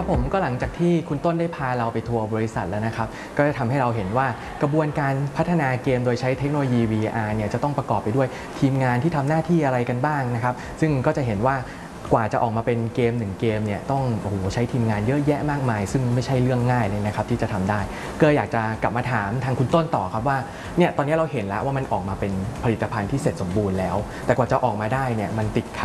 ผมก็หลังจากที่คุณต้นได้พาเราไปทัวร์บริษัทแล้วนะครับก็จะทำให้เราเห็นว่ากระบวนการพัฒนาเกมโดยใช้เทคโนโลยี VR เนี่ยจะต้องประกอบไปด้วยทีมงานที่ทำหน้าที่อะไรกันบ้างนะครับซึ่งก็จะเห็นว่ากว่าจะออกมาเป็นเกม1เกมเนี่ยต้องใช้ทีมงานเยอะแยะมากมายซึ่งไม่ใช่เรื่องง่ายเลยนะครับที่จะทำได้ก็อยากจะกลับมาถามทางคุณต้นต่อครับว่าเนี่ยตอนนี้เราเห็นแล้วว่ามันออกมาเป็นผลิตภัณฑ์ที่เสร็จสมบูรณ์แล้วแต่กว่าจะออกมาได้เนี่ยมันติดขัด